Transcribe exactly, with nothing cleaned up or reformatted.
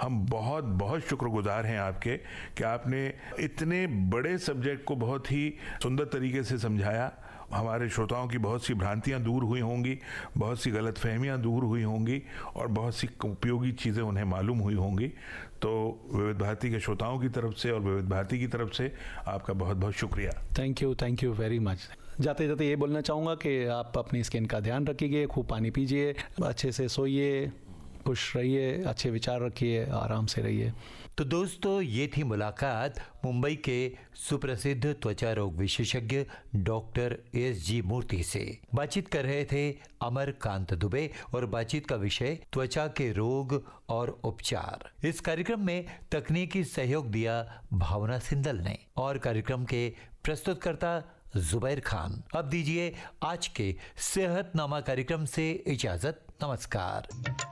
हम बहुत बहुत शुक्रगुजार हैं आपके कि आपने इतने बड़े सब्जेक्ट को बहुत ही सुंदर तरीके से समझाया। हमारे श्रोताओं की बहुत सी भ्रांतियां दूर हुई होंगी, बहुत सी गलतफहमियां दूर हुई होंगी और बहुत सी उपयोगी चीज़ें उन्हें मालूम हुई होंगी। तो विविध भारती के श्रोताओं की तरफ से और विविध भारती की तरफ से आपका बहुत बहुत शुक्रिया। Thank you, thank you very much. जाते जाते ये बोलना चाहूँगा कि आप अपनी स्किन का ध्यान रखिए, खूब पानी पीजिए, अच्छे से सोइए, खुश रहिए, अच्छे विचार रखिए, आराम से रहिए। तो दोस्तों, ये थी मुलाकात मुंबई के सुप्रसिद्ध त्वचा रोग विशेषज्ञ डॉक्टर एस जी मूर्ति से। बातचीत कर रहे थे अमरकांत दुबे और बातचीत का विषय त्वचा के रोग और उपचार। इस कार्यक्रम में तकनीकी सहयोग दिया भावना सिंदल ने और कार्यक्रम के प्रस्तुतकर्ता जुबैर खान। अब दीजिए आज के सेहतनामा कार्यक्रम से इजाजत। नमस्कार।